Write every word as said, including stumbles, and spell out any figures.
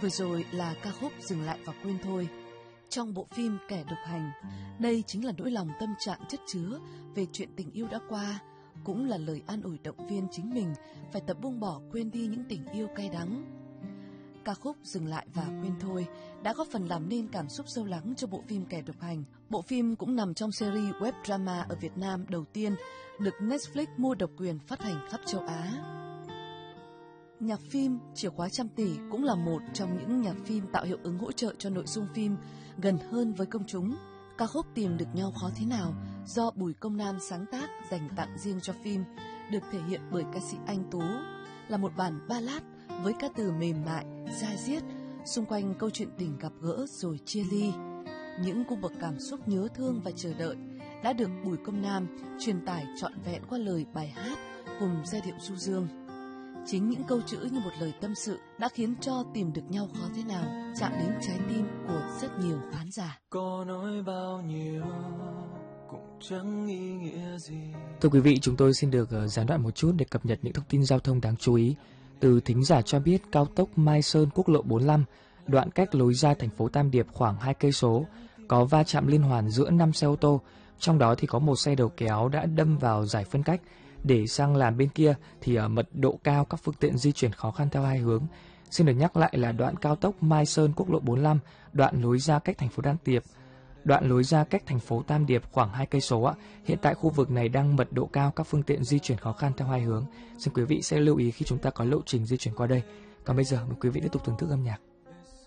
Vừa rồi là ca khúc Dừng lại và quên thôi. Trong bộ phim Kẻ độc hành, đây chính là nỗi lòng tâm trạng chất chứa về chuyện tình yêu đã qua, cũng là lời an ủi động viên chính mình phải tập buông bỏ quên đi những tình yêu cay đắng. Ca khúc Dừng lại và quên thôi đã góp phần làm nên cảm xúc sâu lắng cho bộ phim Kẻ độc hành. Bộ phim cũng nằm trong series web drama ở Việt Nam đầu tiên được Netflix mua độc quyền phát hành khắp châu Á. Nhạc phim Chìa khóa trăm tỷ cũng là một trong những nhạc phim tạo hiệu ứng hỗ trợ cho nội dung phim gần hơn với công chúng. Ca khúc Tìm được nhau khó thế nào do Bùi Công Nam sáng tác dành tặng riêng cho phim được thể hiện bởi ca sĩ Anh Tú, là một bản ballad với ca từ mềm mại, da diết xung quanh câu chuyện tình gặp gỡ rồi chia ly. Những cung bậc cảm xúc nhớ thương và chờ đợi đã được Bùi Công Nam truyền tải trọn vẹn qua lời bài hát cùng giai điệu du dương. Chính những câu chữ như một lời tâm sự đã khiến cho Tìm được nhau khó thế nào chạm đến trái tim của rất nhiều khán giả. Có nói bao nhiêu cũng chẳng ý nghĩa gì. Thưa quý vị, chúng tôi xin được gián đoạn một chút để cập nhật những thông tin giao thông đáng chú ý. Từ thính giả cho biết, cao tốc Mai Sơn quốc lộ bốn mươi lăm, đoạn cách lối ra thành phố Tam Điệp khoảng hai cây số, có va chạm liên hoàn giữa năm xe ô tô, trong đó thì có một xe đầu kéo đã đâm vào giải phân cách. Để sang làn bên kia thì ở mật độ cao, các phương tiện di chuyển khó khăn theo hai hướng. Xin được nhắc lại là đoạn cao tốc Mai Sơn quốc lộ bốn mươi lăm, đoạn lối ra cách thành phố Tam Điệp, đoạn lối ra cách thành phố Tam Điệp khoảng hai cây số ạ. Hiện tại khu vực này đang mật độ cao, các phương tiện di chuyển khó khăn theo hai hướng. Xin quý vị sẽ lưu ý khi chúng ta có lộ trình di chuyển qua đây. Còn bây giờ mời quý vị tiếp tục thưởng thức âm nhạc.